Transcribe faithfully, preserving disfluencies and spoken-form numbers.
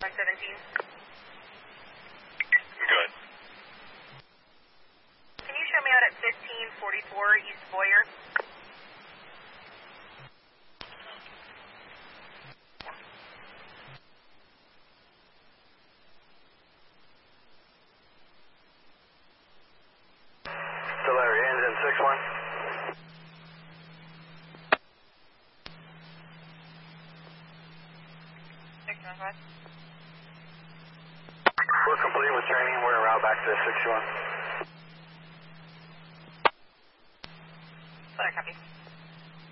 one seventeen. Good. Can you show me out at fifteen forty-four East Boyer? Larry, engine six one. six one five. We're complete with training. We're en route back to six one. Sorry, copy.